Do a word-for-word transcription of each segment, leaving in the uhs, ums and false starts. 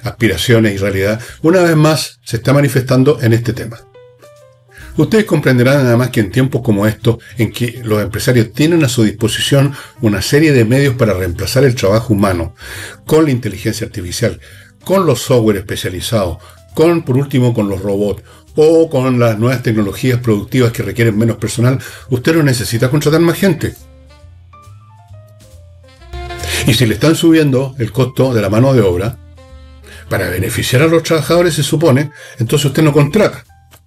aspiraciones y realidad, una vez más se está manifestando en este tema. Ustedes comprenderán además que en tiempos como estos, en que los empresarios tienen a su disposición una serie de medios para reemplazar el trabajo humano, con la inteligencia artificial, con los software especializados, con, por último, con los robots, o con las nuevas tecnologías productivas que requieren menos personal, usted no necesita contratar más gente. Y si le están subiendo el costo de la mano de obra, para beneficiar a los trabajadores se supone, entonces usted no contrata.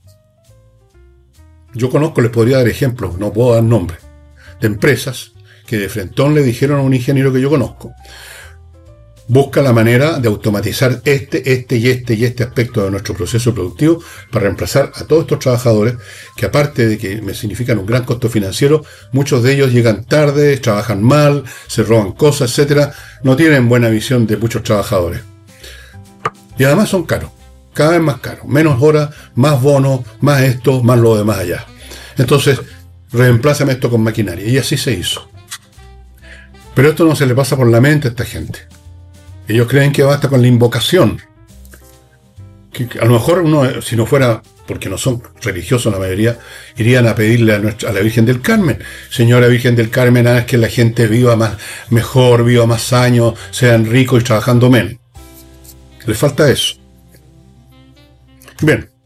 Yo conozco, les podría dar ejemplos, no puedo dar nombres, de empresas que de frentón le dijeron a un ingeniero que yo conozco: busca la manera de automatizar este, este y este y este aspecto de nuestro proceso productivo para reemplazar a todos estos trabajadores que, aparte de que me significan un gran costo financiero, muchos de ellos llegan tarde, trabajan mal, se roban cosas, etcétera, no tienen buena visión de muchos trabajadores. Y además son caros. Cada vez más caro, menos horas, más bonos, más esto, más lo demás allá. Entonces, reemplázame esto con maquinaria. Y así se hizo. Pero esto no se le pasa por la mente a esta gente. Ellos creen que basta con la invocación. Que a lo mejor uno, si no fuera, porque no son religiosos la mayoría, irían a pedirle a, nuestra, a la Virgen del Carmen: Señora Virgen del Carmen, haz que la gente viva más, mejor, viva más años, sean ricos y trabajando menos. Les falta eso. Bien,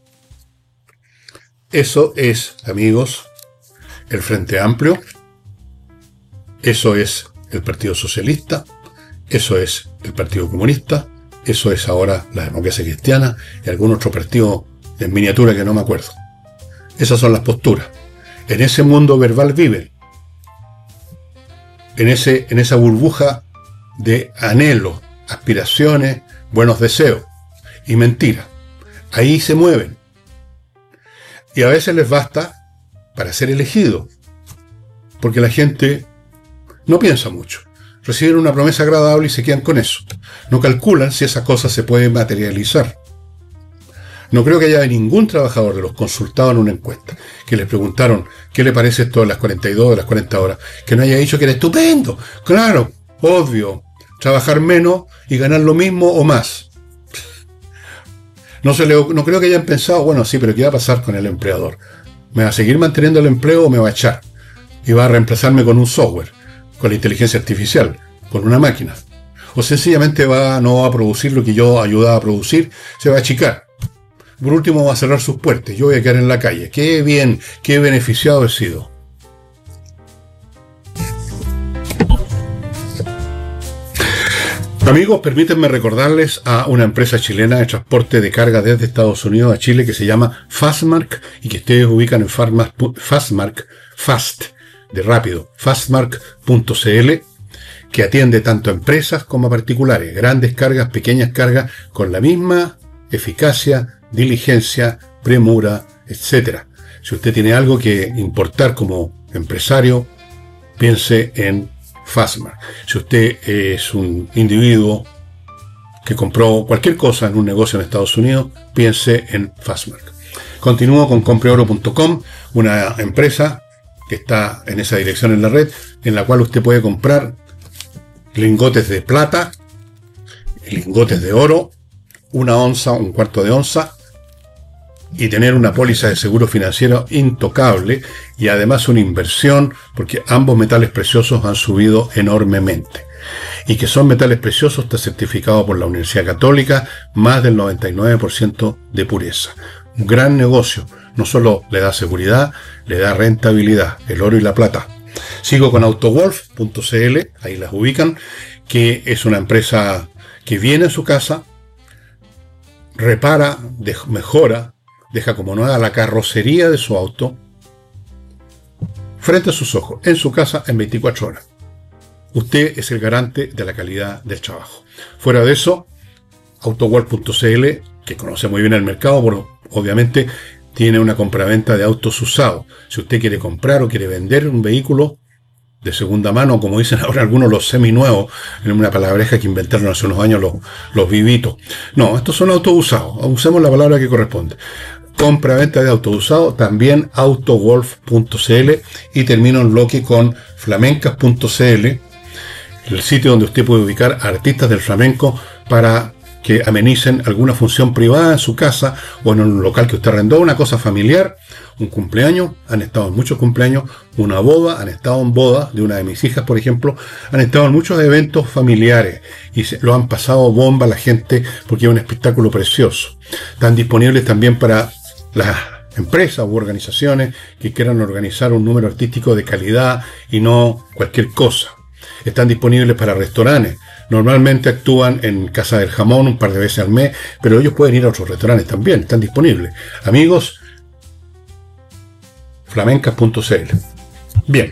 eso es, amigos, el Frente Amplio, eso es el Partido Socialista, eso es el Partido Comunista, eso es ahora la Democracia Cristiana y algún otro partido en miniatura que no me acuerdo. Esas son las posturas. En ese mundo verbal viven, en, ese, en esa burbuja de anhelos, aspiraciones, buenos deseos y mentiras. Ahí se mueven. Y a veces les basta para ser elegidos, porque la gente no piensa mucho. Reciben una promesa agradable y se quedan con eso. No calculan si esa cosa se puede materializar. No creo que haya ningún trabajador de los consultados en una encuesta que les preguntaron qué le parece esto de las cuarenta y dos, de las cuarenta horas, que no haya dicho que era estupendo. Claro, obvio, trabajar menos y ganar lo mismo o más. No, se le, no creo que hayan pensado, bueno, sí, pero ¿qué va a pasar con el empleador? ¿Me va a seguir manteniendo el empleo o me va a echar? Y va a reemplazarme con un software, con la inteligencia artificial, con una máquina. O sencillamente va, no va a producir lo que yo ayudaba a producir, se va a achicar. Por último va a cerrar sus puertas, yo voy a quedar en la calle. ¡Qué bien! ¡Qué beneficiado he sido! Amigos, permítanme recordarles a una empresa chilena de transporte de carga desde Estados Unidos a Chile que se llama Fastmark y que ustedes ubican en Fastmark, Fast, de rápido, fastmark punto c l, que atiende tanto a empresas como a particulares, grandes cargas, pequeñas cargas, con la misma eficacia, diligencia, premura, etcétera. Si usted tiene algo que importar como empresario, piense en Fastmark. Si usted es un individuo que compró cualquier cosa en un negocio en Estados Unidos, piense en Fastmark. Continúo con compre oro punto com, una empresa que está en esa dirección en la red, en la cual usted puede comprar lingotes de plata, lingotes de oro, una onza, un cuarto de onza, y tener una póliza de seguro financiero intocable y además una inversión, porque ambos metales preciosos han subido enormemente. Y que son metales preciosos está certificado por la Universidad Católica, más del noventa y nueve por ciento de pureza. Un gran negocio, no solo le da seguridad, le da rentabilidad, el oro y la plata. Sigo con autowolf punto c l, ahí las ubican, que es una empresa que viene a su casa, repara, mejora, deja como nueva la carrocería de su auto frente a sus ojos, en su casa, en veinticuatro horas. Usted es el garante de la calidad del trabajo. Fuera de eso, autowolf punto c l, que conoce muy bien el mercado, pero obviamente tiene una compraventa de autos usados. Si usted quiere comprar o quiere vender un vehículo de segunda mano, como dicen ahora algunos, los seminuevos, en una palabreja que inventaron hace unos años los, los vivitos. No, estos son autos usados. Usemos la palabra que corresponde. Compra-venta de autos usados, también autowolf punto c l, y termino el bloque con flamencas punto c l, el sitio donde usted puede ubicar artistas del flamenco para que amenicen alguna función privada en su casa o en un local que usted arrendó, una cosa familiar, un cumpleaños, han estado en muchos cumpleaños, una boda, han estado en boda de una de mis hijas, por ejemplo, han estado en muchos eventos familiares y se, lo han pasado bomba la gente porque es un espectáculo precioso. Están disponibles también para las empresas u organizaciones que quieran organizar un número artístico de calidad y no cualquier cosa. Están disponibles para restaurantes. Normalmente actúan en Casa del Jamón un par de veces al mes, pero ellos pueden ir a otros restaurantes también, están disponibles. Amigos, flamencas punto c l. Bien.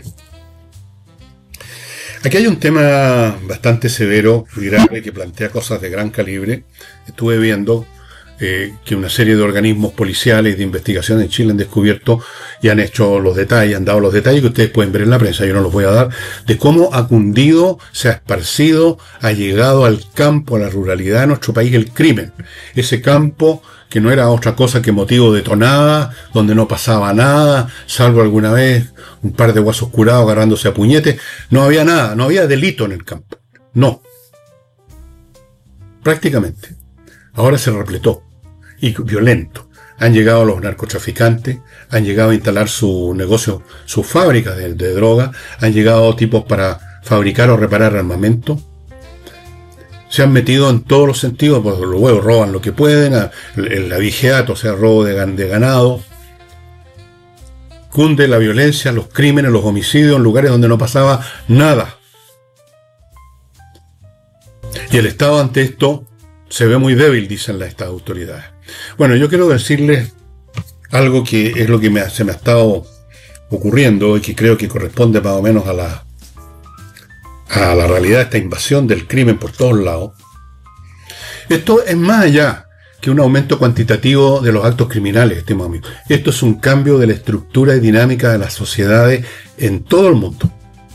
Aquí hay un tema bastante severo y grave que plantea cosas de gran calibre. Estuve viendo eh, que una serie de organismos policiales de investigación en Chile han descubierto y han hecho los detalles, han dado los detalles que ustedes pueden ver en la prensa, yo no los voy a dar, de cómo ha cundido, se ha esparcido, ha llegado al campo, a la ruralidad de nuestro país el crimen. Ese campo que no era otra cosa que motivo de tonada, donde no pasaba nada, salvo alguna vez un par de guasos curados agarrándose a puñetes, no había nada, no había delito en el campo. No. Prácticamente. Ahora se repletó. Y violento. Han llegado los narcotraficantes, han llegado a instalar su negocio, sus fábricas de, de droga, han llegado tipos para fabricar o reparar armamento. Se han metido en todos los sentidos, pues luego roban lo que pueden, el abigeato, o sea, robo de, de ganado. Cunde la violencia, los crímenes, los homicidios en lugares donde no pasaba nada. Y el Estado ante esto se ve muy débil, dicen las estas autoridades. Bueno, yo quiero decirles algo que es lo que me, se me ha estado ocurriendo y que creo que corresponde más o menos a la a la realidad de esta invasión del crimen por todos lados. Esto es más allá que un aumento cuantitativo de los actos criminales, estimados amigos. Esto es un cambio de la estructura y dinámica de las sociedades en todo el mundo.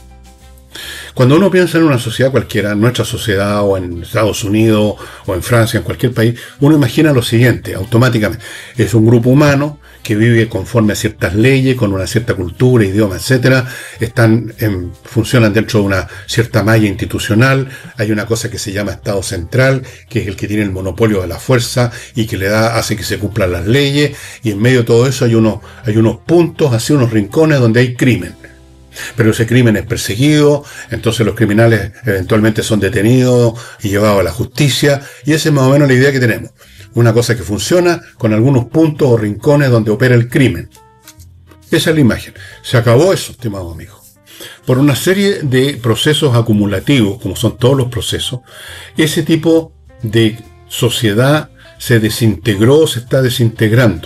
Cuando uno piensa en una sociedad cualquiera, en nuestra sociedad o en Estados Unidos o en Francia, en cualquier país, uno imagina lo siguiente, automáticamente. Es un grupo humano que vive conforme a ciertas leyes, con una cierta cultura, idioma, etcétera. Están en, funcionan dentro de una cierta malla institucional. Hay una cosa que se llama Estado Central, que es el que tiene el monopolio de la fuerza y que le da, hace que se cumplan las leyes. Y en medio de todo eso hay unos, hay unos puntos, así unos rincones donde hay crimen. Pero ese crimen es perseguido, entonces los criminales eventualmente son detenidos y llevados a la justicia, y esa es más o menos la idea que tenemos. Una cosa que funciona con algunos puntos o rincones donde opera el crimen. Esa es la imagen. Se acabó eso, estimado amigo. Por una serie de procesos acumulativos, como son todos los procesos, ese tipo de sociedad se desintegró, se está desintegrando.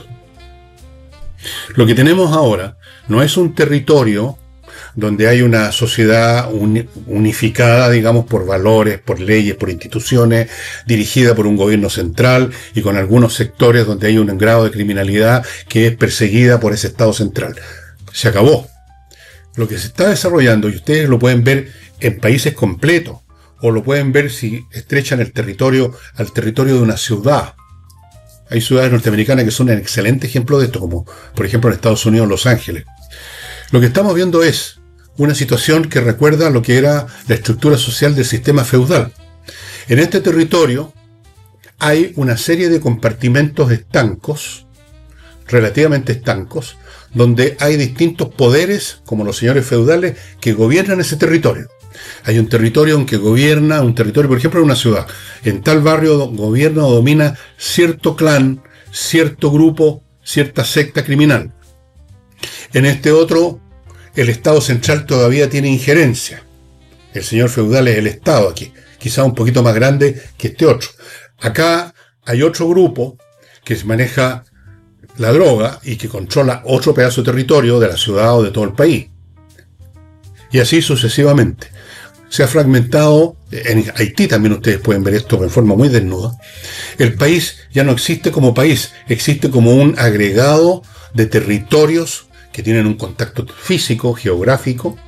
Lo que tenemos ahora no es un territorio donde hay una sociedad unificada, digamos, por valores, por leyes, por instituciones, dirigida por un gobierno central y con algunos sectores donde hay un grado de criminalidad que es perseguida por ese Estado central. Se acabó. Lo que se está desarrollando, y ustedes lo pueden ver en países completos, o lo pueden ver si estrechan el territorio al territorio de una ciudad. Hay ciudades norteamericanas que son un excelente ejemplo de esto, como por ejemplo en Estados Unidos, Los Ángeles. Lo que estamos viendo es una situación que recuerda lo que era la estructura social del sistema feudal. En este territorio hay una serie de compartimentos estancos, relativamente estancos, donde hay distintos poderes, como los señores feudales, que gobiernan ese territorio. Hay un territorio en que gobierna, un territorio, por ejemplo, en una ciudad. En tal barrio gobierna o domina cierto clan, cierto grupo, cierta secta criminal. En este otro, el Estado central todavía tiene injerencia. El señor feudal es el Estado aquí, quizá un poquito más grande que este otro. Acá hay otro grupo que maneja la droga y que controla otro pedazo de territorio de la ciudad o de todo el país. Y así sucesivamente. Se ha fragmentado, en Haití también ustedes pueden ver esto en forma muy desnuda. El país ya no existe como país, existe como un agregado de territorios que tienen un contacto físico, geográfico,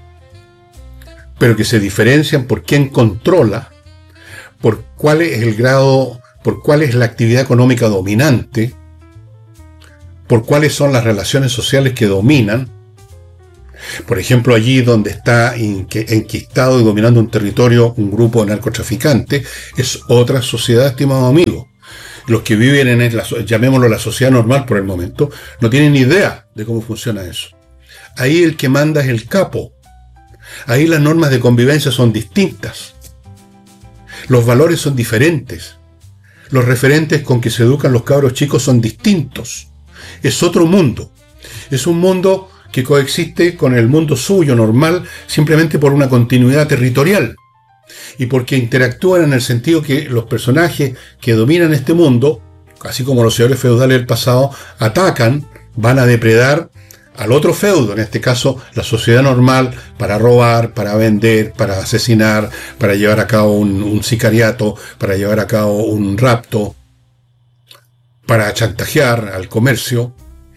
pero que se diferencian por quién controla, por cuál es el grado, por cuál es la actividad económica dominante, por cuáles son las relaciones sociales que dominan, Por ejemplo, allí donde está enquistado y dominando un territorio un grupo de narcotraficantes, es otra sociedad, estimado amigo. Los que viven en, la, llamémoslo la sociedad normal por el momento, no tienen ni idea de cómo funciona eso. Ahí el que manda es el capo. Ahí las normas de convivencia son distintas. Los valores son diferentes. Los referentes con que se educan los cabros chicos son distintos. Es otro mundo. Es un mundo que coexiste con el mundo suyo normal simplemente por una continuidad territorial y porque interactúan en el sentido que los personajes que dominan este mundo, así como los señores feudales del pasado, atacan, van a depredar al otro feudo, en este caso la sociedad normal, para robar, para vender, para asesinar, para llevar a cabo un, un sicariato, para llevar a cabo un rapto, para chantajear al comercio.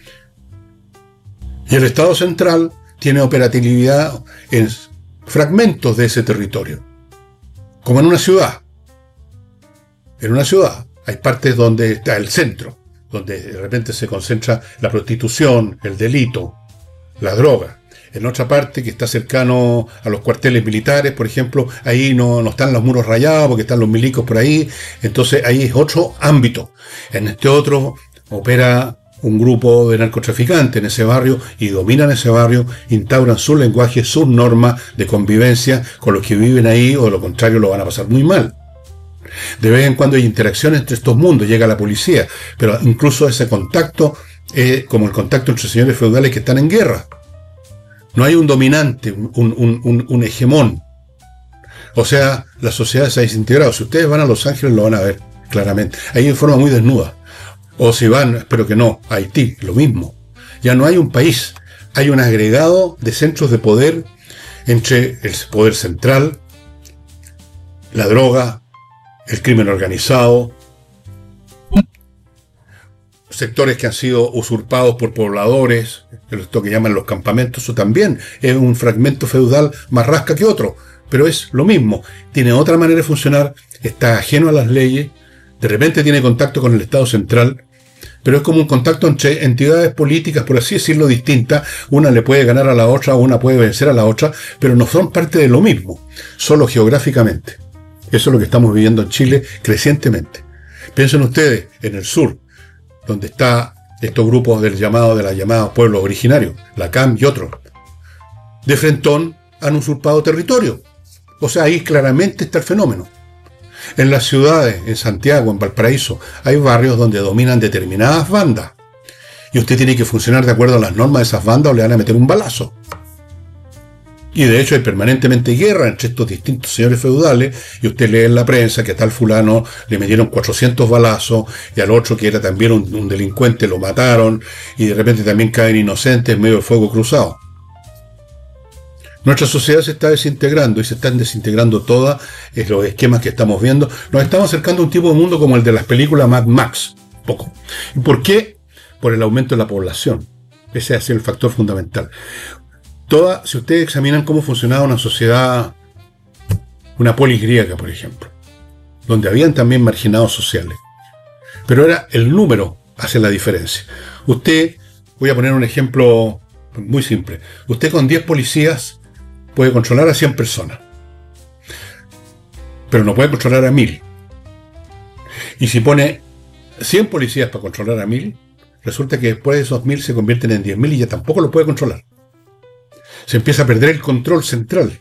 Y el Estado central tiene operatividad en fragmentos de ese territorio, como en una ciudad. En una ciudad hay partes donde está el centro, donde de repente se concentra la prostitución, el delito, la droga. En otra parte que está cercano a los cuarteles militares, por ejemplo, ahí no, no están los muros rayados porque están los milicos por ahí. Entonces ahí es otro ámbito. En este otro opera un grupo de narcotraficantes en ese barrio y dominan ese barrio, instauran su lenguaje, sus normas de convivencia con los que viven ahí, o de lo contrario lo van a pasar muy mal. De vez en cuando hay interacción entre estos mundos, llega la policía, pero incluso ese contacto es como el contacto entre señores feudales que están en guerra. No hay un dominante, un, un, un, un hegemón. O sea, la sociedad se ha desintegrado. Si ustedes van a Los Ángeles lo van a ver claramente. Ahí en forma muy desnuda. O si van, espero que no, a Haití, lo mismo. Ya no hay un país, hay un agregado de centros de poder entre el poder central, la droga, el crimen organizado, sectores que han sido usurpados por pobladores, esto que llaman los campamentos. Eso también es un fragmento feudal más rasca que otro, pero es lo mismo. Tiene otra manera de funcionar, está ajeno a las leyes, de repente tiene contacto con el Estado central, pero es como un contacto entre entidades políticas, por así decirlo, distintas. Una le puede ganar a la otra, una puede vencer a la otra, pero no son parte de lo mismo, solo geográficamente. Eso es lo que estamos viviendo en Chile crecientemente. Piensen ustedes en el sur, donde están estos grupos del llamado, de la llamada pueblos originarios, la C A M y otros. De frentón han usurpado territorio. O sea, ahí claramente está el fenómeno. En las ciudades, en Santiago, en Valparaíso, hay barrios donde dominan determinadas bandas. Y usted tiene que funcionar de acuerdo a las normas de esas bandas o le van a meter un balazo. Y de hecho hay permanentemente guerra entre estos distintos señores feudales, y usted lee en la prensa que a tal fulano le metieron cuatrocientos balazos, y al otro que era también un, un delincuente lo mataron, y de repente también caen inocentes en medio del fuego cruzado. Nuestra sociedad se está desintegrando, y se están desintegrando todos los esquemas que estamos viendo. Nos estamos acercando a un tipo de mundo como el de las películas Mad Max. Poco. ¿Y por qué? Por el aumento de la población. Ese ha sido el factor fundamental. Toda, si ustedes examinan cómo funcionaba una sociedad, una polis griega, por ejemplo, donde habían también marginados sociales, pero era el número hace la diferencia. Usted, voy a poner un ejemplo muy simple. Usted con diez policías puede controlar a cien personas, pero no puede controlar a mil. Y si pone cien policías para controlar a mil, resulta que después de esos mil se convierten en diez mil y ya tampoco lo puede controlar. Se empieza a perder el control central.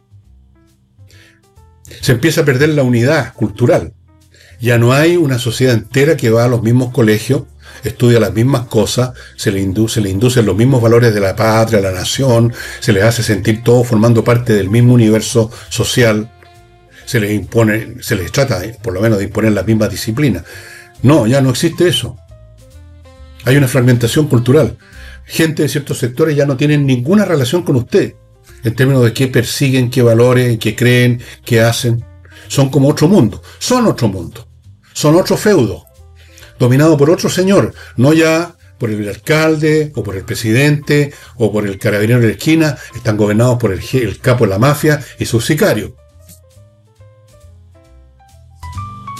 Se empieza a perder la unidad cultural. Ya no hay una sociedad entera que va a los mismos colegios, estudia las mismas cosas, se le induce, se le inducen los mismos valores de la patria, la nación, se les hace sentir todo formando parte del mismo universo social, se les impone, se les trata por lo menos de imponer las mismas disciplinas. No, ya no existe eso. Hay una fragmentación cultural. Gente de ciertos sectores ya no tienen ninguna relación con usted, en términos de qué persiguen, qué valores, qué creen, qué hacen. Son como otro mundo, son otro mundo, son otro feudo, dominado por otro señor, no ya por el alcalde, o por el presidente, o por el carabinero de la esquina. Están gobernados por el, el capo de la mafia y sus sicarios.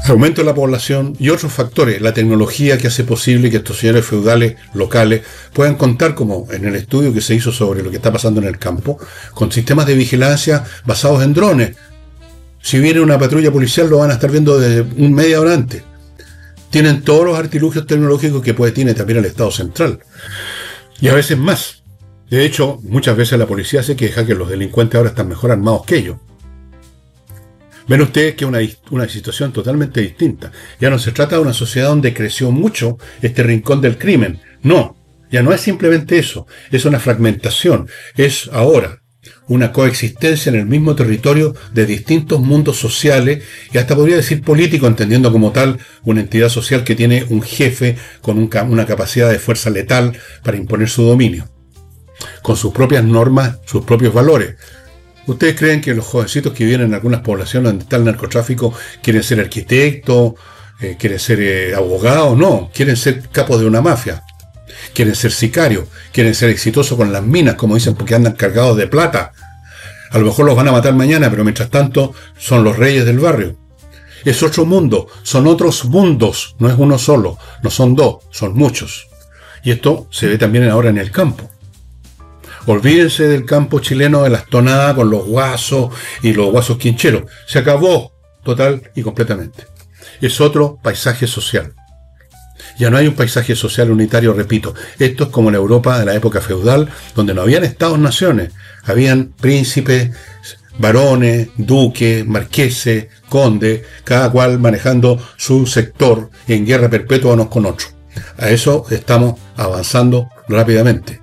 Aumento de la población y otros factores, la tecnología que hace posible que estos señores feudales locales puedan contar, como en el estudio que se hizo sobre lo que está pasando en el campo, con sistemas de vigilancia basados en drones. Si viene una patrulla policial lo van a estar viendo desde un media hora antes. Tienen todos los artilugios tecnológicos que puede, tiene también el Estado central. Y a veces más. De hecho, muchas veces la policía se queja que los delincuentes ahora están mejor armados que ellos. Ven ustedes que es una, una situación totalmente distinta. Ya no se trata de una sociedad donde creció mucho este rincón del crimen. No, ya no es simplemente eso. Es una fragmentación. Es ahora una coexistencia en el mismo territorio de distintos mundos sociales y hasta podría decir político, entendiendo como tal una entidad social que tiene un jefe con un, una capacidad de fuerza letal para imponer su dominio, con sus propias normas, sus propios valores. ¿Ustedes creen que los jovencitos que viven en algunas poblaciones donde está el narcotráfico quieren ser arquitectos, eh, quieren ser eh, abogados? No, quieren ser capos de una mafia, quieren ser sicarios, quieren ser exitosos con las minas, como dicen, porque andan cargados de plata. A lo mejor los van a matar mañana, pero mientras tanto son los reyes del barrio. Es otro mundo, son otros mundos, no es uno solo, no son dos, son muchos. Y esto se ve también ahora en el campo. Olvídense del campo chileno de las tonadas con los guasos y los guasos quincheros. Se acabó total y completamente. Es otro paisaje social. Ya no hay un paisaje social unitario, repito. Esto es como la Europa de la época feudal, donde no habían estados-naciones. Habían príncipes, varones, duques, marqueses, condes, cada cual manejando su sector y en guerra perpetua unos con otros. A eso estamos avanzando rápidamente.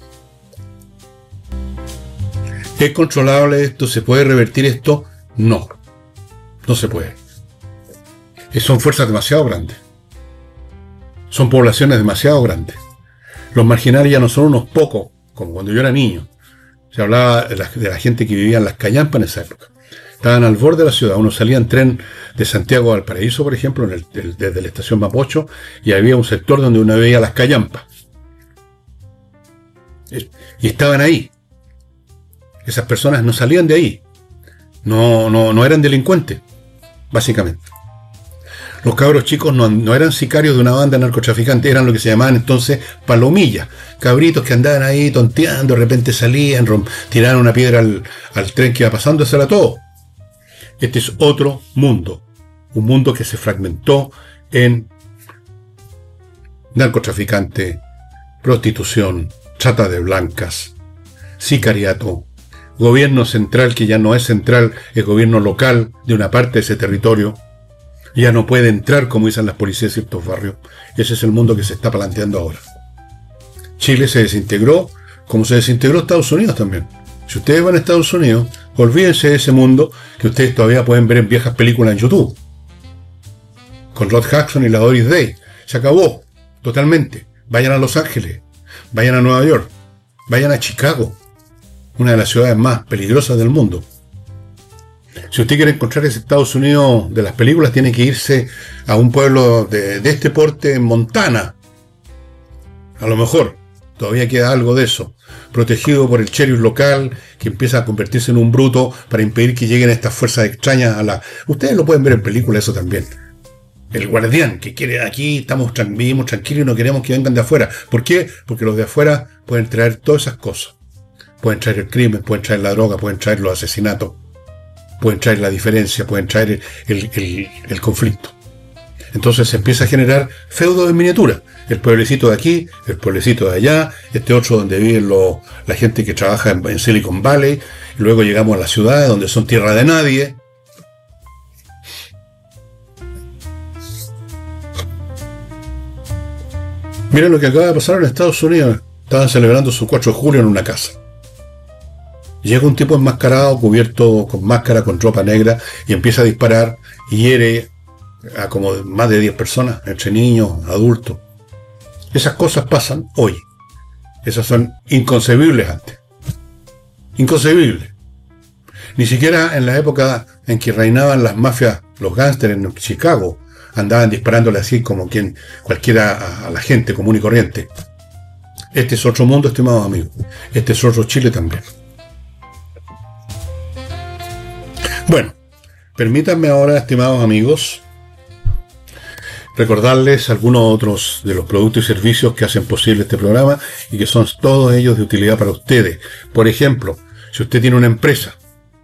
¿Es controlable esto? ¿Se puede revertir esto? No, no se puede. Son fuerzas demasiado grandes. Son poblaciones demasiado grandes. Los marginales ya no son unos pocos, como cuando yo era niño. Se hablaba de la, de la gente que vivía en las callampas en esa época. Estaban al borde de la ciudad. Uno salía en tren de Santiago a Valparaíso, por ejemplo, en el, el, desde la estación Mapocho, y había un sector donde uno veía las callampas. Y estaban ahí. Esas personas no salían de ahí. No, no, no eran delincuentes, básicamente. Los cabros chicos no, no eran sicarios de una banda de narcotraficantes, eran lo que se llamaban entonces palomillas. Cabritos que andaban ahí tonteando, de repente salían, rom, tiraban una piedra al, al tren que iba pasando, eso era todo. Este es otro mundo. Un mundo que se fragmentó en narcotraficante, prostitución, trata de blancas, sicariato, gobierno central que ya no es central, es gobierno local de una parte de ese territorio. Ya no puede entrar, como dicen las policías de ciertos barrios. Ese es el mundo que se está planteando ahora. Chile se desintegró, como se desintegró Estados Unidos también. Si ustedes van a Estados Unidos, olvídense de ese mundo que ustedes todavía pueden ver en viejas películas en YouTube. Con Rod Jackson y la Doris Day. Se acabó, totalmente. Vayan a Los Ángeles, vayan a Nueva York, vayan a Chicago, una de las ciudades más peligrosas del mundo. Si usted quiere encontrar ese Estados Unidos de las películas, tiene que irse a un pueblo de, de este porte en Montana. A lo mejor todavía queda algo de eso, protegido por el sheriff local, que empieza a convertirse en un bruto para impedir que lleguen estas fuerzas extrañas a la... Ustedes lo pueden ver en películas, eso también. El guardián que quiere, aquí estamos vivimos tranquilos y no queremos que vengan de afuera. ¿Por qué? Porque los de afuera pueden traer todas esas cosas. Pueden traer el crimen, pueden traer la droga, pueden traer los asesinatos, pueden traer la diferencia, pueden traer el, el, el, el conflicto. Entonces se empieza a generar feudo en miniatura. El pueblecito de aquí, el pueblecito de allá, este otro donde viven los, la gente que trabaja en, en Silicon Valley, y luego llegamos a las ciudades donde son tierra de nadie. Miren lo que acaba de pasar en Estados Unidos. Estaban celebrando su cuatro de julio en una casa. Llega un tipo enmascarado, cubierto con máscara, con ropa negra, y empieza a disparar y hiere a como más de diez personas, entre niños, adultos. Esas cosas pasan hoy. Esas son inconcebibles antes. Inconcebibles. Ni siquiera en la época en que reinaban las mafias, los gángsters en Chicago, andaban disparándole así como quien cualquiera a, a la gente común y corriente. Este es otro mundo, estimados amigos. Este es otro Chile también. Bueno, permítanme ahora, estimados amigos, recordarles algunos otros de los productos y servicios que hacen posible este programa y que son todos ellos de utilidad para ustedes. Por ejemplo, si usted tiene una empresa,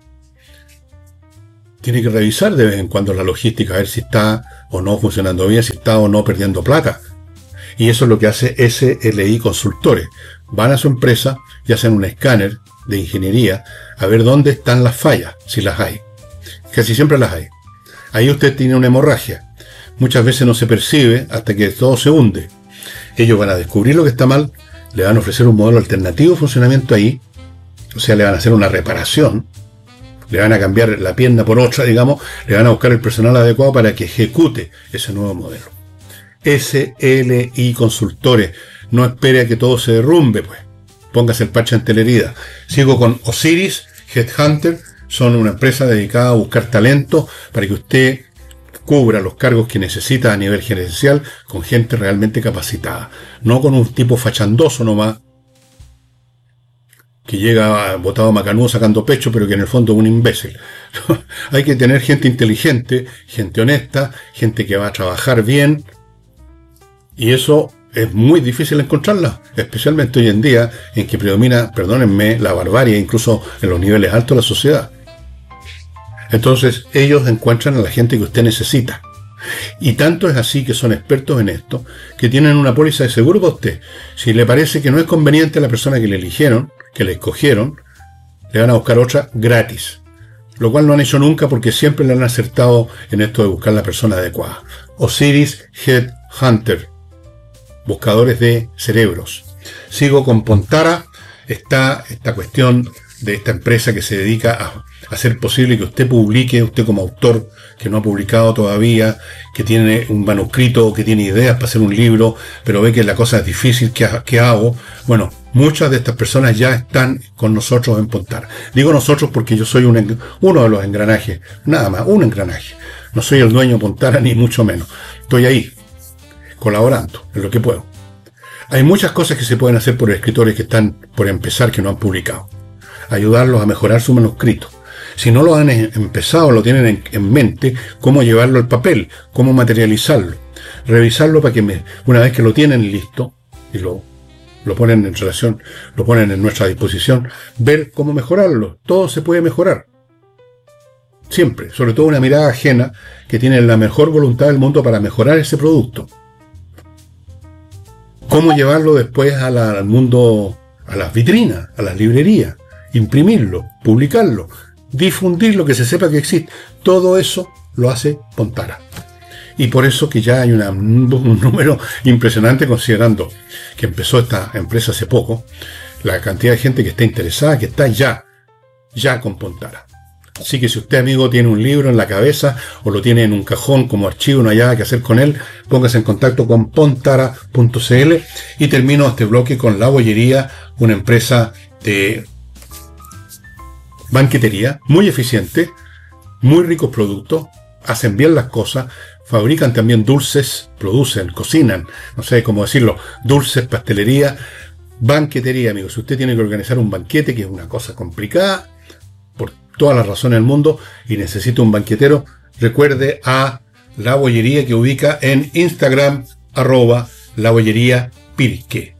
tiene que revisar de vez en cuando la logística, a ver si está o no funcionando bien, si está o no perdiendo plata. Y eso es lo que hace S L I Consultores. Van a su empresa y hacen un escáner de ingeniería a ver dónde están las fallas, si las hay. Casi siempre las hay. Ahí usted tiene una hemorragia. Muchas veces no se percibe hasta que todo se hunde. Ellos van a descubrir lo que está mal, le van a ofrecer un modelo alternativo de funcionamiento ahí, o sea, le van a hacer una reparación, le van a cambiar la pierna por otra, digamos, le van a buscar el personal adecuado para que ejecute ese nuevo modelo. S L I Consultores, no espere a que todo se derrumbe, pues. Póngase el parche ante la herida. Sigo con Osiris Headhunter, son una empresa dedicada a buscar talento para que usted cubra los cargos que necesita a nivel gerencial con gente realmente capacitada, no con un tipo fachandoso nomás, que llega botado macanudo sacando pecho, pero que en el fondo es un imbécil. Hay que tener gente inteligente, gente honesta, gente que va a trabajar bien, y eso es muy difícil encontrarla, especialmente hoy en día en que predomina, perdónenme, la barbarie, incluso en los niveles altos de la sociedad. Entonces ellos encuentran a la gente que usted necesita. Y tanto es así que son expertos en esto, que tienen una póliza de seguro para usted. Si le parece que no es conveniente la persona que le eligieron, que le escogieron, le van a buscar otra gratis. Lo cual no han hecho nunca porque siempre le han acertado en esto de buscar la persona adecuada. Osiris Headhunter, buscadores de cerebros. Sigo con Pontara. Está esta cuestión de esta empresa que se dedica a hacer posible que usted publique, usted como autor que no ha publicado todavía, que tiene un manuscrito, que tiene ideas para hacer un libro, pero ve que la cosa es difícil, ¿qué, qué hago? Bueno, muchas de estas personas ya están con nosotros en Pontara. Digo nosotros porque yo soy un, uno de los engranajes, nada más, un engranaje. No soy el dueño de Pontara, ni mucho menos. Estoy ahí, colaborando en lo que puedo. Hay muchas cosas que se pueden hacer por escritores que están por empezar, que no han publicado. Ayudarlos a mejorar su manuscrito. Si no lo han empezado, lo tienen en, en mente, cómo llevarlo al papel, cómo materializarlo. Revisarlo para que me, una vez que lo tienen listo y lo, lo ponen en relación, lo ponen en nuestra disposición, ver cómo mejorarlo. Todo se puede mejorar. Siempre, sobre todo una mirada ajena que tiene la mejor voluntad del mundo para mejorar ese producto. Cómo llevarlo después a la, al mundo, a las vitrinas, a las librerías, imprimirlo, publicarlo, difundirlo, que se sepa que existe. Todo eso lo hace Pontara. Y por eso que ya hay una, un número impresionante, considerando que empezó esta empresa hace poco, la cantidad de gente que está interesada, que está ya, ya con Pontara. Así que si usted, amigo, tiene un libro en la cabeza o lo tiene en un cajón como archivo, no hay nada que hacer con él, póngase en contacto con pontara punto c l. Y termino este bloque con La Bollería, una empresa de banquetería muy eficiente, muy ricos productos, hacen bien las cosas, fabrican también dulces, producen, cocinan, no sé cómo decirlo, dulces, pastelería, banquetería, amigos. Si usted tiene que organizar un banquete, que es una cosa complicada, por todas las razones del mundo, y necesita un banquetero, recuerde a La Bollería, que ubica en Instagram, arroba La Bollería Pirque.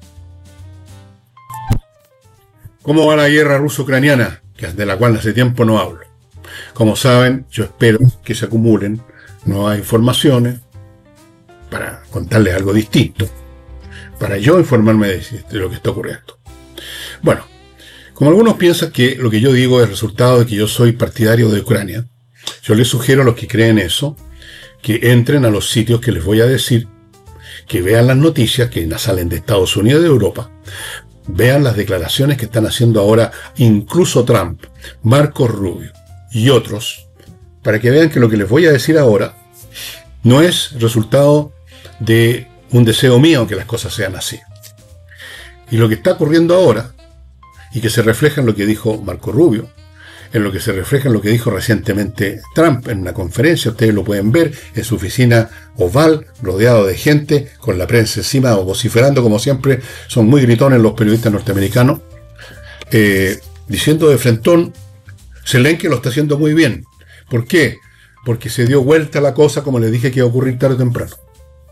¿Cómo va la guerra ruso-ucraniana? De la cual hace tiempo no hablo. Como saben, yo espero que se acumulen nuevas informaciones para contarles algo distinto, para yo informarme de, de lo que está ocurriendo. Bueno, como algunos piensan que lo que yo digo es resultado de que yo soy partidario de Ucrania, yo les sugiero a los que creen eso que entren a los sitios que les voy a decir, que vean las noticias que salen de Estados Unidos y de Europa, vean las declaraciones que están haciendo ahora incluso Trump, Marco Rubio y otros, para que vean que lo que les voy a decir ahora no es resultado de un deseo mío que las cosas sean así. Y lo que está ocurriendo ahora, y que se refleja en lo que dijo Marco Rubio, en lo que se refleja en lo que dijo recientemente Trump en una conferencia, ustedes lo pueden ver en su oficina oval, rodeado de gente, con la prensa encima o vociferando como siempre, son muy gritones los periodistas norteamericanos, eh, diciendo de frentón, Zelensky lo está haciendo muy bien. ¿Por qué? Porque se dio vuelta la cosa, como les dije que iba a ocurrir tarde o temprano.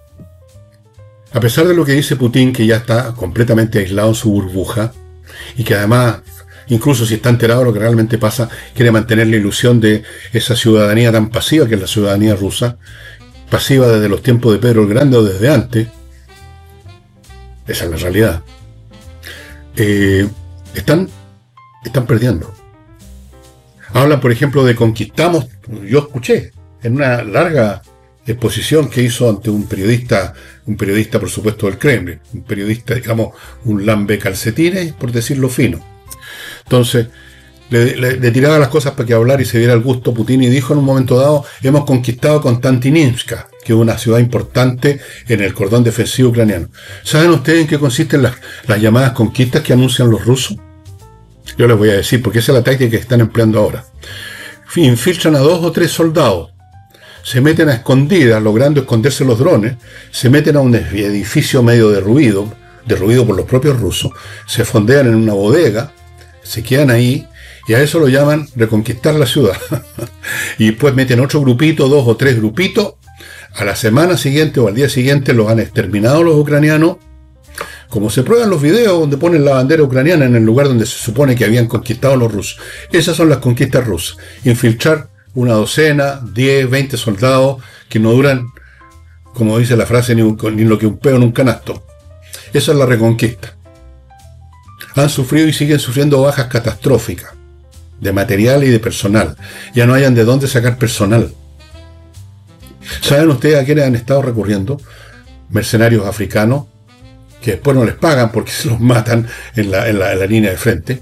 A pesar de lo que dice Putin, que ya está completamente aislado en su burbuja, y que además, incluso si está enterado de lo que realmente pasa, quiere mantener la ilusión de esa ciudadanía tan pasiva que es la ciudadanía rusa, pasiva desde los tiempos de Pedro el Grande o desde antes. Esa es la realidad. Eh, están, están perdiendo. Hablan, por ejemplo, de conquistamos. Yo escuché en una larga exposición que hizo ante un periodista, un periodista por supuesto del Kremlin, un periodista, digamos, un lambe calcetines, por decirlo fino. Entonces, le, le, le tiraba las cosas para que hablar y se diera el gusto Putin, y dijo en un momento dado: hemos conquistado Konstantinivka, que es una ciudad importante en el cordón defensivo ucraniano. ¿Saben ustedes en qué consisten las, las llamadas conquistas que anuncian los rusos? Yo les voy a decir, porque esa es la táctica que están empleando ahora. Infiltran a dos o tres soldados, se meten a escondidas, logrando esconderse los drones, se meten a un edificio medio derruido, derruido por los propios rusos, se fondean en una bodega, se quedan ahí, y a eso lo llaman reconquistar la ciudad. Y después meten otro grupito, dos o tres grupitos, a la semana siguiente o al día siguiente los han exterminado los ucranianos, como se prueban los videos donde ponen la bandera ucraniana en el lugar donde se supone que habían conquistado los rusos. Esas son las conquistas rusas. Infiltrar una docena, diez, veinte soldados que no duran, como dice la frase, ni, un, ni lo que un peo en un canasto. Esa es la reconquista. Han sufrido y siguen sufriendo bajas catastróficas de material y de personal. Ya no hayan de dónde sacar personal. ¿Saben ustedes a quiénes han estado recurriendo? Mercenarios africanos, que después no les pagan porque se los matan en la, en la, en la línea de frente.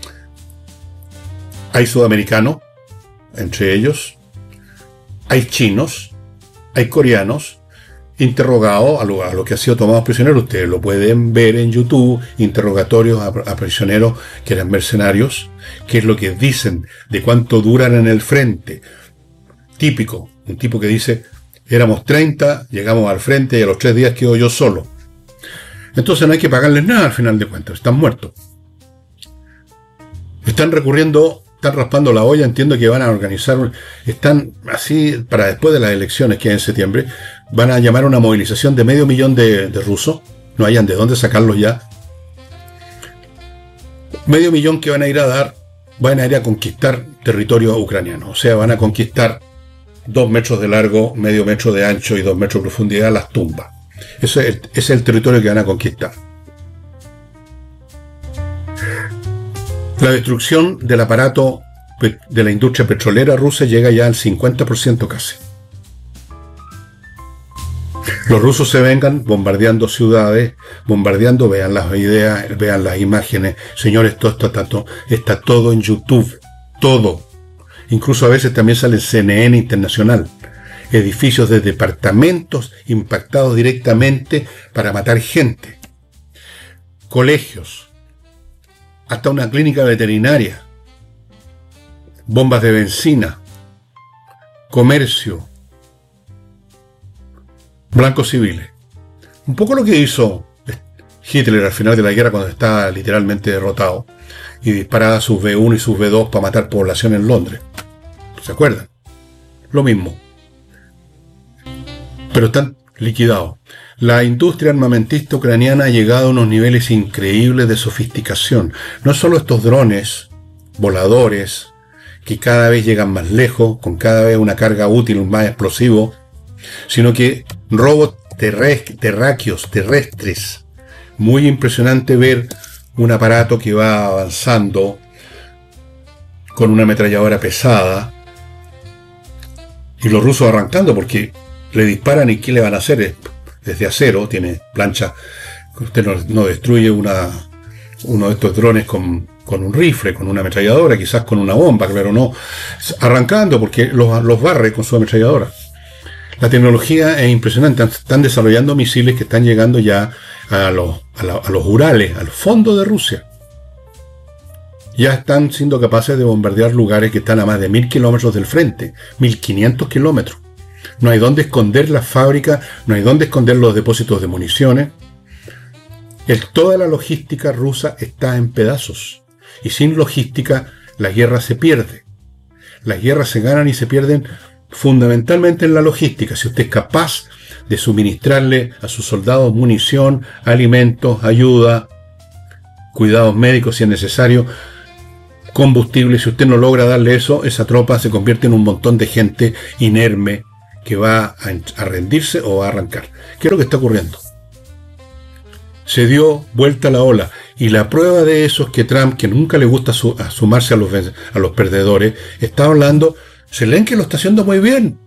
Hay sudamericanos, entre ellos. Hay chinos, hay coreanos, interrogados a lo, a lo que ha sido tomados prisioneros. Ustedes lo pueden ver en YouTube, interrogatorios a, a prisioneros que eran mercenarios, qué es lo que dicen, de cuánto duran en el frente. Típico, un tipo que dice: éramos treinta, llegamos al frente y a los tres días quedo yo solo. Entonces no hay que pagarles nada al final de cuentas, están muertos. Están recurriendo, están raspando la olla, entiendo que van a organizar, están así, para después de las elecciones que hay en septiembre, van a llamar a una movilización de medio millón de, de rusos, no hayan de dónde sacarlos ya. Medio millón que van a ir a dar, van a ir a conquistar territorio ucraniano, o sea, van a conquistar dos metros de largo, medio metro de ancho y dos metros de profundidad las tumbas. Ese es, el, ese es el territorio que van a conquistar. La destrucción del aparato de la industria petrolera rusa llega ya al cincuenta por ciento casi. Los rusos se vengan bombardeando ciudades, bombardeando, vean las ideas, vean las imágenes. Señores, todo esto está, todo, está todo en YouTube. Todo. Incluso a veces también sale en C N N Internacional. Edificios de departamentos impactados directamente para matar gente. Colegios. Hasta una clínica veterinaria. Bombas de benzina. Comercio. Blancos civiles. Un poco lo que hizo Hitler al final de la guerra cuando estaba literalmente derrotado y disparaba sus B uno y sus B dos para matar población en Londres. ¿Se acuerdan? Lo mismo. Pero están liquidados. La industria armamentista ucraniana ha llegado a unos niveles increíbles de sofisticación. No solo estos drones voladores que cada vez llegan más lejos, con cada vez una carga útil más explosivo, sino que robots terráqueos, terrestres. Muy impresionante ver un aparato que va avanzando con una ametralladora pesada y los rusos arrancando porque le disparan y ¿qué le van a hacer? Desde acero, tiene plancha. Usted no, no destruye una, uno de estos drones con, con un rifle, con una ametralladora, quizás con una bomba, claro, no. Arrancando porque los, los barre con su ametralladora. La tecnología es impresionante. Están desarrollando misiles que están llegando ya a los, a, la, a los Urales, al fondo de Rusia. Ya están siendo capaces de bombardear lugares que están a más de mil kilómetros del frente, mil quinientos kilómetros. No hay dónde esconder las fábricas, no hay dónde esconder los depósitos de municiones. El, toda la logística rusa está en pedazos. Y sin logística, la guerra se pierde. Las guerras se ganan y se pierden fundamentalmente en la logística. Si usted es capaz de suministrarle a sus soldados munición, alimentos, ayuda, cuidados médicos si es necesario, combustible, si usted no logra darle eso, esa tropa se convierte en un montón de gente inerme que va a, a rendirse o a arrancar. ¿Qué es lo que está ocurriendo? Se dio vuelta la ola, y la prueba de eso es que Trump, que nunca le gusta su, a sumarse a los, a los perdedores, está hablando, Zelensky lo está haciendo muy bien.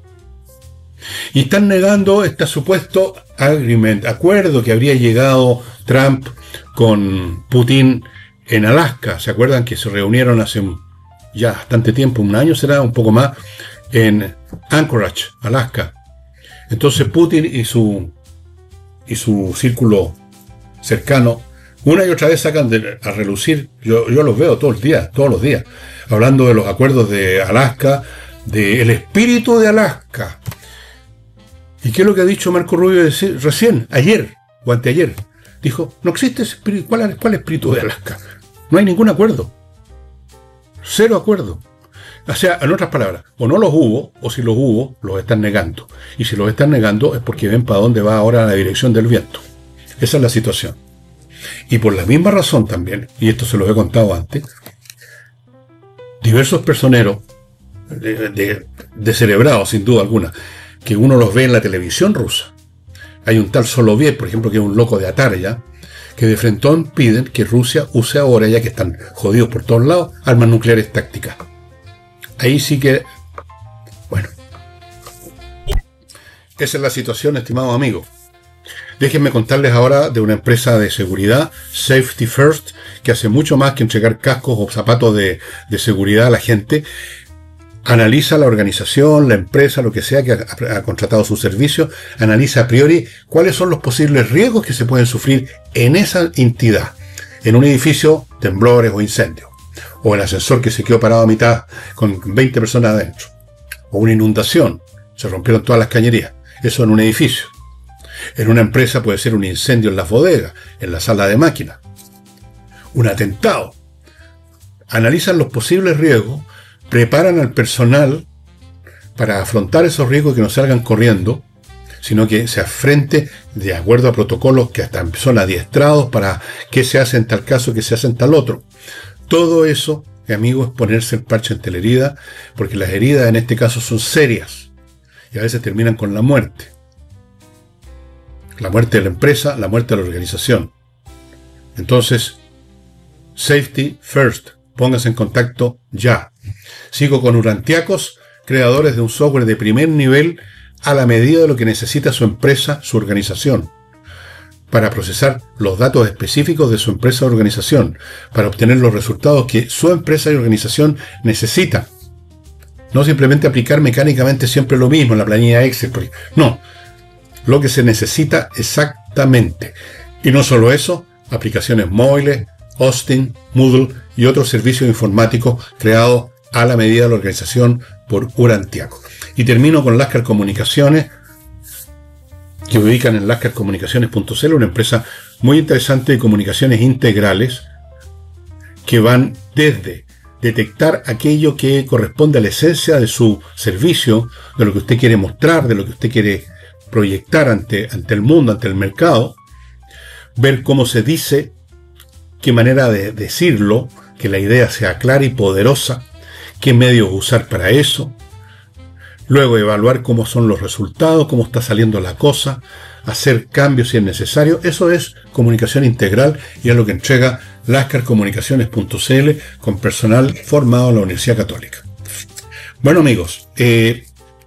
Y están negando este supuesto agreement, acuerdo que habría llegado Trump con Putin en Alaska. ¿Se acuerdan que se reunieron hace ya bastante tiempo, un año será, un poco más, en Anchorage, Alaska? Entonces Putin y su y su círculo cercano una y otra vez sacan de, a relucir, yo, yo los veo todos los días, todos los días, hablando de los acuerdos de Alaska, del espíritu de Alaska. ¿Y qué es lo que ha dicho Marco Rubio recién, ayer o anteayer? Dijo, no existe ese espíritu. ¿Cuál, ¿Cuál espíritu de Alaska? No hay ningún acuerdo. Cero acuerdo. O sea, en otras palabras, o no los hubo, o si los hubo, los están negando. Y si los están negando es porque ven para dónde va ahora la dirección del viento. Esa es la situación. Y por la misma razón también, y esto se los he contado antes, diversos personeros, de, de, descerebrados sin duda alguna, que uno los ve en la televisión rusa. Hay un tal Soloviev, por ejemplo, que es un loco de Atarya, que de frentón piden que Rusia use ahora, ya que están jodidos por todos lados, armas nucleares tácticas. Ahí sí que, bueno, esa es la situación, estimados amigos. Déjenme contarles ahora de una empresa de seguridad, Safety First, que hace mucho más que entregar cascos o zapatos de, de seguridad a la gente. Analiza la organización, la empresa, lo que sea que ha, ha contratado su servicio, analiza a priori cuáles son los posibles riesgos que se pueden sufrir en esa entidad, en un edificio, temblores o incendios, o el ascensor que se quedó parado a mitad con veinte personas adentro, o una inundación, se rompieron todas las cañerías, eso en un edificio. En una empresa puede ser un incendio en las bodegas, en la sala de máquinas, un atentado. Analizan los posibles riesgos, preparan al personal para afrontar esos riesgos, que no salgan corriendo, sino que se afrente de acuerdo a protocolos que hasta son adiestrados para qué se hace en tal caso, qué se hace en tal otro. Todo eso, amigos, es ponerse el parche entre la herida, porque las heridas en este caso son serias y a veces terminan con la muerte. La muerte de la empresa, la muerte de la organización. Entonces, Safety First, pónganse en contacto ya. Sigo con Urantiacos, creadores de un software de primer nivel a la medida de lo que necesita su empresa, su organización, para procesar los datos específicos de su empresa o organización, para obtener los resultados que su empresa y organización necesitan. No simplemente aplicar mecánicamente siempre lo mismo en la planilla Excel. No, lo que se necesita exactamente. Y no solo eso, aplicaciones móviles, hosting, Moodle y otros servicios informáticos creados a la medida de la organización por Urantiaco. Y termino con Lascar Comunicaciones, que ubican en lascar comunicaciones punto c l, una empresa muy interesante de comunicaciones integrales que van desde detectar aquello que corresponde a la esencia de su servicio, de lo que usted quiere mostrar, de lo que usted quiere proyectar ante, ante el mundo, ante el mercado, ver cómo se dice, qué manera de decirlo, que la idea sea clara y poderosa, qué medios usar para eso, luego evaluar cómo son los resultados, cómo está saliendo la cosa, hacer cambios si es necesario. Eso es comunicación integral y es lo que entrega lascar comunicaciones punto c l con personal formado en la Universidad Católica. Bueno amigos, eh,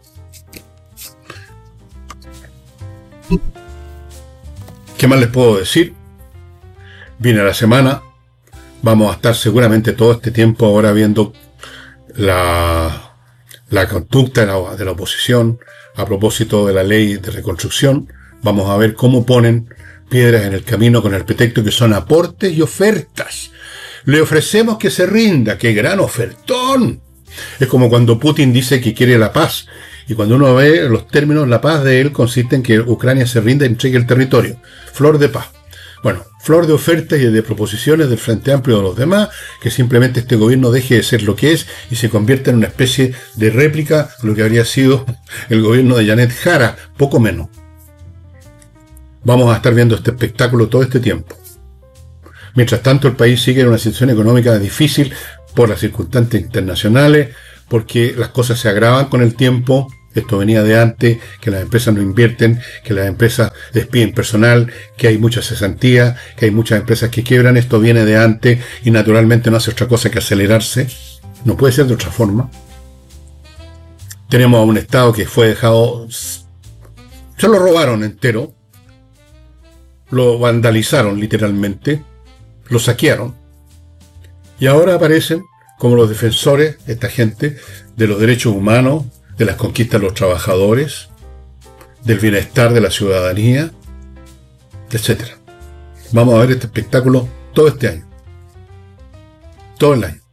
¿qué más les puedo decir? Viene la semana, vamos a estar seguramente todo este tiempo ahora viendo la, la conducta de la, de la oposición a propósito de la ley de reconstrucción. Vamos a ver cómo ponen piedras en el camino con el pretexto que son aportes y ofertas. Le ofrecemos que se rinda. ¡Qué gran ofertón! Es como cuando Putin dice que quiere la paz. Y cuando uno ve los términos, la paz de él consiste en que Ucrania se rinda y entregue el territorio. Flor de paz. Bueno, flor de ofertas y de proposiciones del Frente Amplio de los demás, que simplemente este gobierno deje de ser lo que es y se convierta en una especie de réplica de lo que habría sido el gobierno de Janet Jara, poco menos. Vamos a estar viendo este espectáculo todo este tiempo. Mientras tanto, el país sigue en una situación económica difícil por las circunstancias internacionales, porque las cosas se agravan con el tiempo. Esto venía de antes, que las empresas no invierten, que las empresas despiden personal, que hay mucha cesantía, que hay muchas empresas que quiebran. Esto viene de antes y naturalmente no hace otra cosa que acelerarse. No puede ser de otra forma. Tenemos a un Estado que fue dejado... Se lo robaron entero. Lo vandalizaron literalmente. Lo saquearon. Y ahora aparecen como los defensores, esta gente, de los derechos humanos, de las conquistas de los trabajadores, del bienestar de la ciudadanía, etcétera. Vamos a ver este espectáculo todo este año. Todo el año.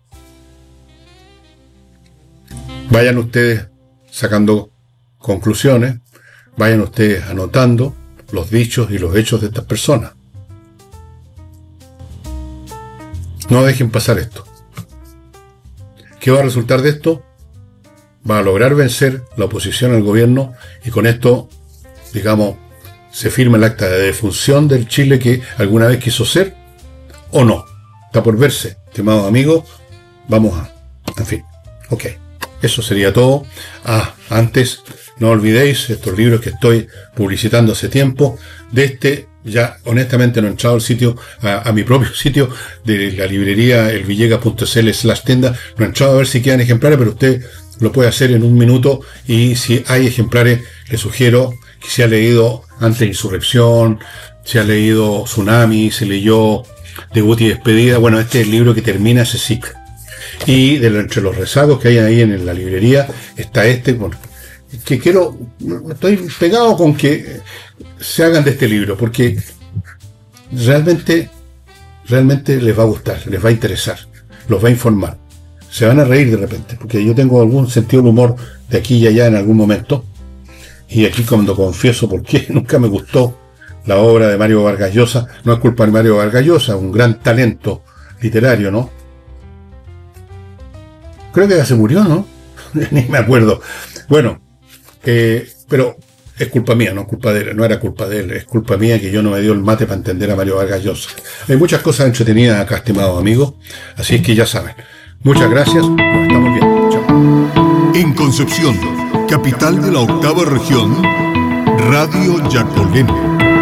Vayan ustedes sacando conclusiones, vayan ustedes anotando los dichos y los hechos de estas personas. No dejen pasar esto. ¿Qué va a resultar de esto? Va a lograr vencer la oposición al gobierno y con esto, digamos, se firma el acta de defunción del Chile que alguna vez quiso ser, o no. Está por verse, estimados amigos. Vamos a... En fin, ok. Eso sería todo. Ah, antes, no olvidéis estos libros que estoy publicitando hace tiempo. De este, ya honestamente no he entrado al sitio, a, a mi propio sitio de la librería elvillegas.cl slash tienda. No he entrado a ver si quedan ejemplares, pero usted lo puede hacer en un minuto y si hay ejemplares, le sugiero que si ha leído Antes de Insurrección, si ha leído Tsunami, se leyó Debut y Despedida. Bueno, este es el libro que termina ese ciclo. Y de entre los rezagos que hay ahí en la librería está este, bueno, que quiero, estoy pegado con que se hagan de este libro, porque realmente, realmente les va a gustar, les va a interesar, los va a informar. Se van a reír de repente, porque yo tengo algún sentido del humor de aquí y allá en algún momento, y aquí cuando confieso por qué nunca me gustó la obra de Mario Vargas Llosa. No es culpa de Mario Vargas Llosa, un gran talento literario, ¿no? Creo que ya se murió, ¿no? Ni me acuerdo. Bueno, eh, pero es culpa mía, no es culpa de él, no era culpa de él, es culpa mía que yo no me dio el mate para entender a Mario Vargas Llosa. Hay muchas cosas entretenidas acá, estimados amigos, así es que ya saben. Muchas gracias, nos estamos viendo. Chao. En Concepción, capital de la octava región, Radio Yacolén.